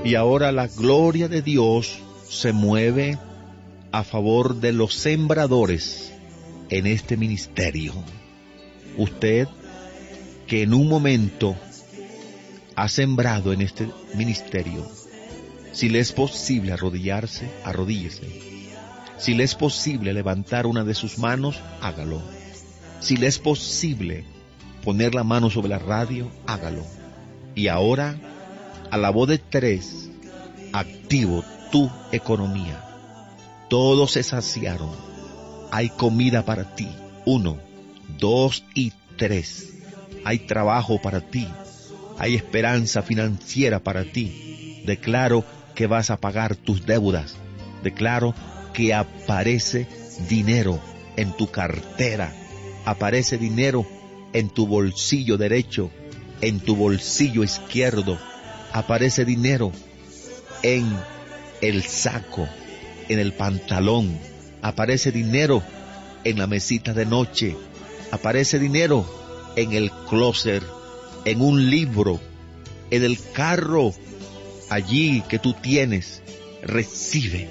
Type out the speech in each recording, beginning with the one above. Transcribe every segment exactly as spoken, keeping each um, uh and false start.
Y ahora la gloria de Dios se mueve a favor de los sembradores en este ministerio. Usted que en un momento ha sembrado en este ministerio, si le es posible arrodillarse, arrodíllese. Si le es posible levantar una de sus manos, hágalo. Si le es posible poner la mano sobre la radio, hágalo. Y ahora, a la voz de tres, activo tu economía. Todos se saciaron. Hay comida para ti. Uno, dos y tres. Hay trabajo para ti. Hay esperanza financiera para ti. Declaro que vas a pagar tus deudas. Declaro que aparece dinero en tu cartera. Aparece dinero en tu bolsillo derecho, en tu bolsillo izquierdo. Aparece dinero en el saco, en el pantalón. Aparece dinero en la mesita de noche. Aparece dinero en el closet, en un libro, en el carro, allí que tú tienes. Recibe.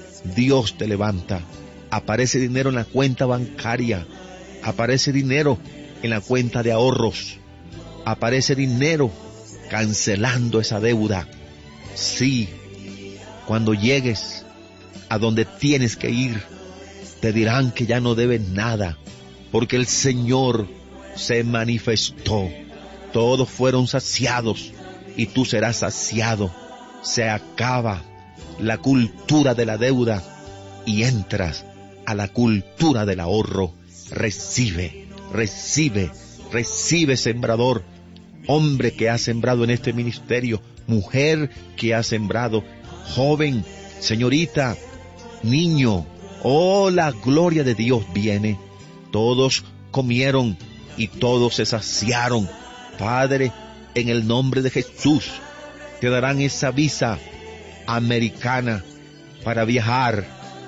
Dios te levanta. Aparece dinero en la cuenta bancaria. Aparece dinero en la cuenta de ahorros. Aparece dinero cancelando esa deuda. Sí, cuando llegues a donde tienes que ir, te dirán que ya no debes nada, porque el Señor se manifestó. Todos fueron saciados y tú serás saciado. Se acaba la cultura de la deuda y entras a la cultura del ahorro. Recibe, recibe, recibe, sembrador. Hombre que ha sembrado en este ministerio, mujer que ha sembrado, joven, señorita, niño. Oh, la gloria de Dios viene. Todos comieron y todos se saciaron. Padre, en el nombre de Jesús, te darán esa visa americana para viajar.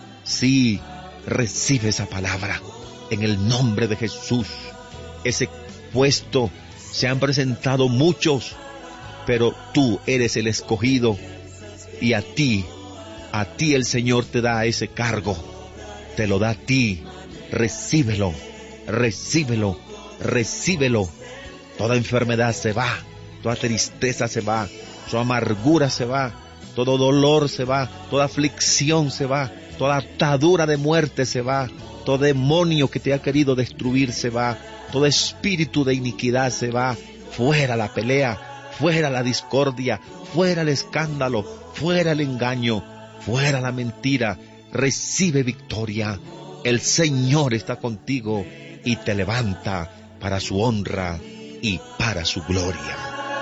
Sí, recibe esa palabra en el nombre de Jesús. Ese puesto, se han presentado muchos, pero tú eres el escogido y a ti, a ti el Señor te da ese cargo, te lo da a ti. Recíbelo, recíbelo, recíbelo. Toda enfermedad se va, toda tristeza se va, toda amargura se va, todo dolor se va, toda aflicción se va, toda atadura de muerte se va, todo demonio que te ha querido destruir se va, todo espíritu de iniquidad se va. Fuera la pelea, fuera la discordia, fuera el escándalo, fuera el engaño, fuera la mentira. Recibe victoria. El Señor está contigo y te levanta para su honra y para su gloria.